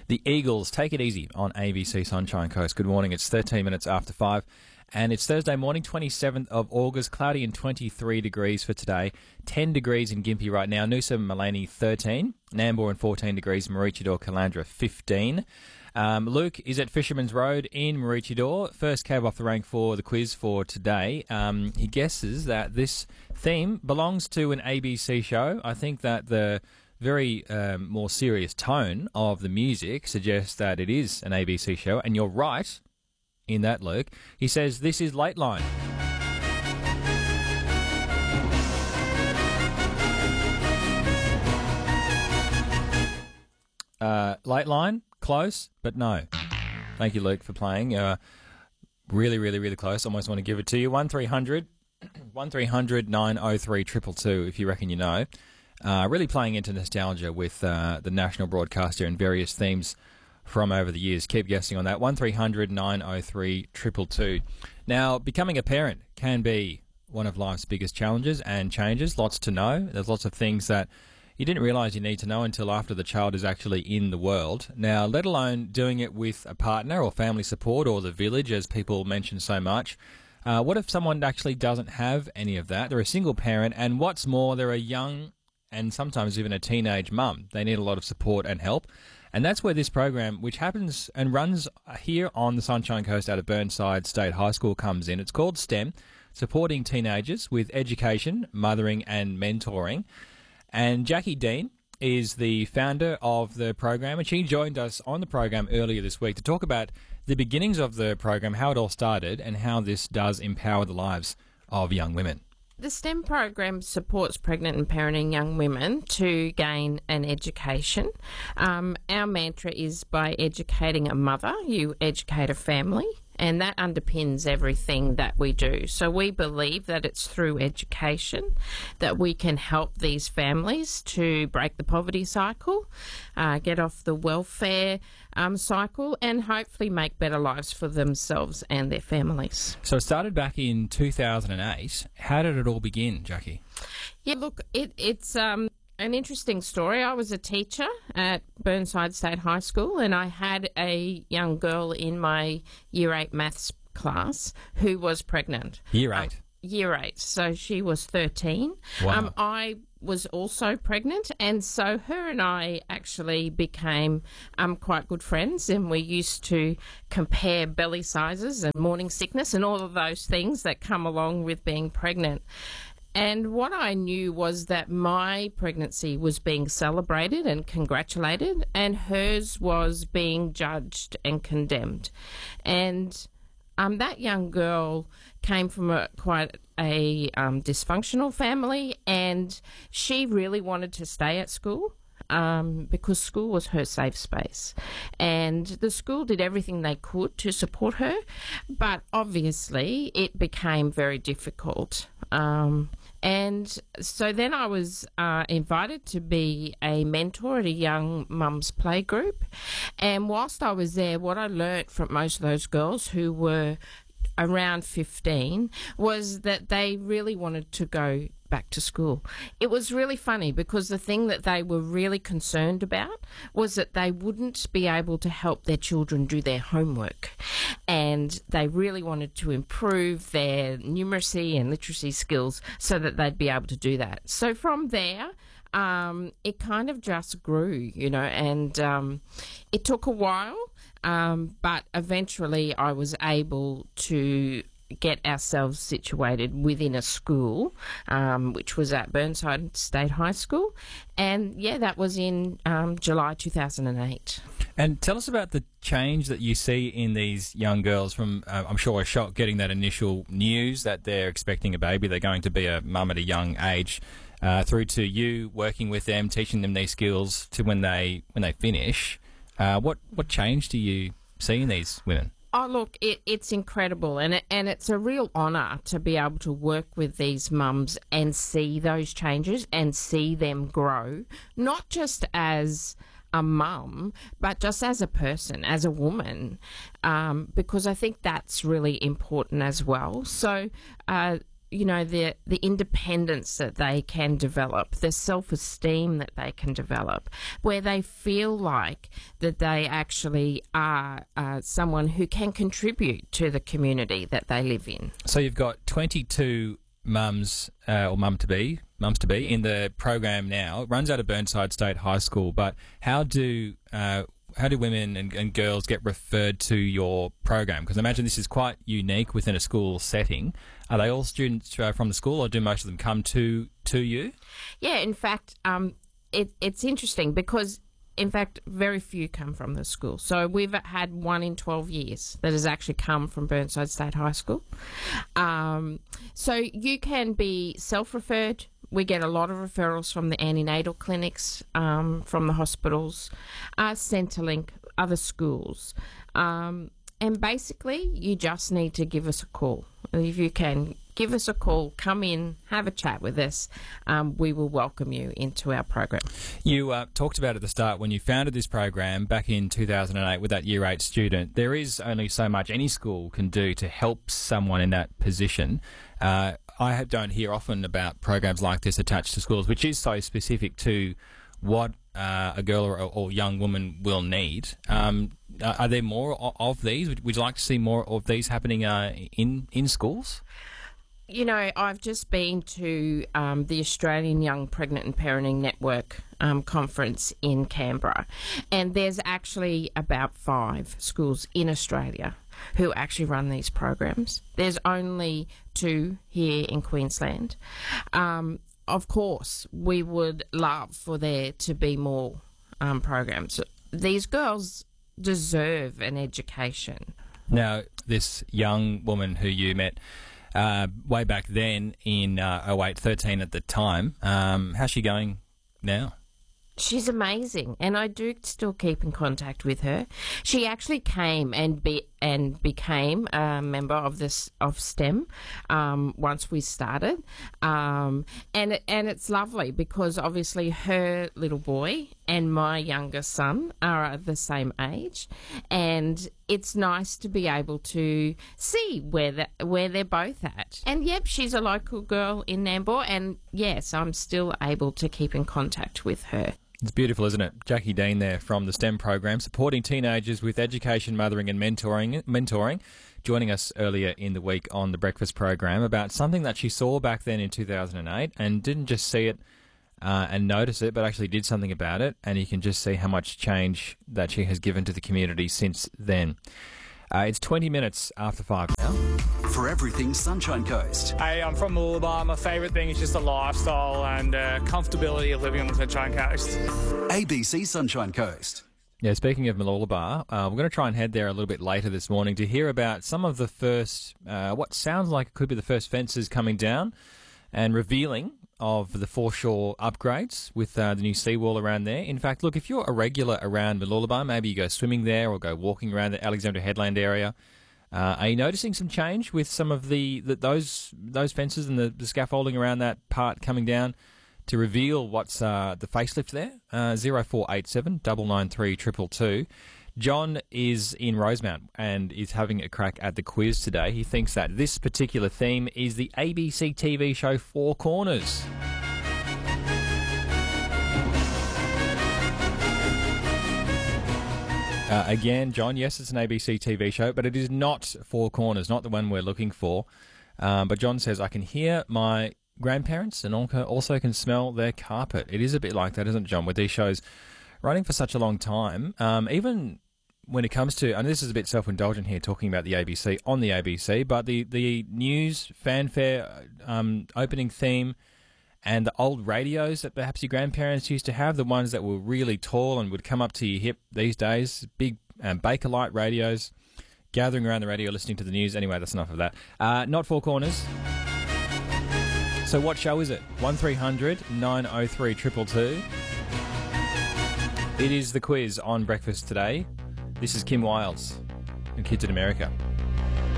The Eagles, Take It Easy on ABC Sunshine Coast. Good morning. It's 13 minutes after 5 and it's Thursday morning, 27th of August. Cloudy and 23 degrees for today. 10 degrees in Gympie right now. Noosa Maleny 13. Nambour 14 degrees. Maroochydore Calandra 15. Luke is at Fisherman's Road in Maroochydore. First cab off the rank for the quiz for today. He guesses that this theme belongs to an ABC show. I think that the very more serious tone of the music suggests that it is an ABC show, and you're right in that, Luke. He says this is Late Line. Late Line, close, but no. Thank you, Luke, for playing. Really, really, really close. Almost want to give it to you. 1300 903 222 if you reckon you know. Really playing into nostalgia with the national broadcaster and various themes from over the years. Keep guessing on that. 1300 903 222. Now, becoming a parent can be one of life's biggest challenges and changes. Lots to know. There's lots of things that you didn't realise you need to know until after the child is actually in the world. Now, let alone doing it with a partner or family support or the village, as people mention so much. What if someone actually doesn't have any of that? They're a single parent, and what's more, they're a young and sometimes even a teenage mum. They need a lot of support and help. And that's where this program, which happens and runs here on the Sunshine Coast out of Burnside State High School, comes in. It's called STEM, supporting teenagers with education, mothering and mentoring. And Jackie Dean is the founder of the program, and she joined us on the program earlier this week to talk about the beginnings of the program, how it all started, and how this does empower the lives of young women. The STEM program supports pregnant and parenting young women to gain an education. Our mantra is by educating a mother, you educate a family. And that underpins everything that we do. So we believe that it's through education that we can help these families to break the poverty cycle, get off the welfare cycle, and hopefully make better lives for themselves and their families. So it started back in 2008. How did it all begin, Jackie? Yeah, look, it's an interesting story. I was a teacher at Burnside State High School, and I had a young girl in my Year 8 maths class who was pregnant. Year 8? Year 8. So she was 13. Wow. I was also pregnant, and so her and I actually became quite good friends, and we used to compare belly sizes and morning sickness and all of those things that come along with being pregnant. And what I knew was that my pregnancy was being celebrated and congratulated, and hers was being judged and condemned. And that young girl came from quite a dysfunctional family, and she really wanted to stay at school. Because school was her safe space, and the school did everything they could to support her, but obviously it became very difficult. And so then I was invited to be a mentor at a young mums play group, and whilst I was there, what I learnt from most of those girls who were around 15 was that they really wanted to go back to school. It was really funny because the thing that they were really concerned about was that they wouldn't be able to help their children do their homework, and they really wanted to improve their numeracy and literacy skills so that they'd be able to do that. So from there, it kind of just grew, and it took a while, but eventually I was able to get ourselves situated within a school, which was at Burnside State High School. And, yeah, that was in July 2008. And tell us about the change that you see in these young girls from, I'm sure, a shock getting that initial news that they're expecting a baby, they're going to be a mum at a young age, through to you working with them, teaching them these skills to when they finish. What change do you see in these women? Oh, look, it's incredible, and it's a real honour to be able to work with these mums and see those changes and see them grow, not just as a mum, but just as a person, as a woman, because I think that's really important as well. So the independence that they can develop, the self-esteem that they can develop, where they feel like that they actually are someone who can contribute to the community that they live in. So you've got 22 mums or mums to be in the program now. It runs out of Burnside State High School, but how do women and girls get referred to your program? Because I imagine this is quite unique within a school setting. Are they all students from the school, or do most of them come to you? Yeah, in fact, it's interesting because, in fact, very few come from the school. So we've had 1 in 12 years that has actually come from Burnside State High School. So you can be self-referred. We get a lot of referrals from the antenatal clinics, from the hospitals, Centrelink, other schools. And basically, you just need to give us a call. If you can, give us a call, come in, have a chat with us. We will welcome you into our program. You talked about at the start when you founded this program back in 2008 with that Year 8 student. There is only so much any school can do to help someone in that position. I don't hear often about programs like this attached to schools, which is so specific to what a girl or young woman will need. Are there more of these? Would you like to see more of these happening in schools? You know, I've just been to the Australian Young Pregnant and Parenting Network conference in Canberra, and there's actually about 5 schools in Australia who actually run these programs. There's only 2 here in Queensland. Of course, we would love for there to be more programs. These girls deserve an education. Now, this young woman who you met way back then in 13 at the time, how's she going now? She's amazing, and I do still keep in contact with her. She actually came and became a member of STEM once we started, and it's lovely because obviously her little boy and my younger son are the same age, and it's nice to be able to see where they're both at. And yep, she's a local girl in Nambour, and yes, I'm still able to keep in contact with her. It's beautiful, isn't it? Jackie Dean there from the STEM program, supporting teenagers with education, mothering and mentoring, joining us earlier in the week on the Breakfast program about something that she saw back then in 2008 and didn't just see it and notice it, but actually did something about it. And you can just see how much change that she has given to the community since then. It's 20 minutes after 5 now. For everything Sunshine Coast. Hey, I'm from Mooloolaba. My favourite thing is just the lifestyle and comfortability of living on the Sunshine Coast. ABC Sunshine Coast. Yeah, speaking of Mooloolaba, we're going to try and head there a little bit later this morning to hear about some of the first, what sounds like it could be the first fences coming down and revealing of the foreshore upgrades with the new seawall around there. In fact, look, if you're a regular around Mooloolaba, maybe you go swimming there or go walking around the Alexandra Headland area, are you noticing some change with some of those fences and the scaffolding around that part coming down to reveal what's the facelift there? 0487 993 222. John is in Rosemount and is having a crack at the quiz today. He thinks that this particular theme is the ABC TV show Four Corners. Again, John, yes, it's an ABC TV show, but it is not Four Corners, not the one we're looking for. But John says, I can hear my grandparents and also can smell their carpet. It is a bit like that, isn't it, John, with these shows running for such a long time. Even when it comes to, and this is a bit self-indulgent here, talking about the ABC on the ABC, but the news, fanfare, opening theme, and the old radios that perhaps your grandparents used to have, the ones that were really tall and would come up to your hip these days, big Bakelite radios, gathering around the radio, listening to the news. Anyway, that's enough of that. Not Four Corners. So what show is it? 1300 903 222. It is the quiz on Breakfast today. This is Kim Wildes and Kids in America.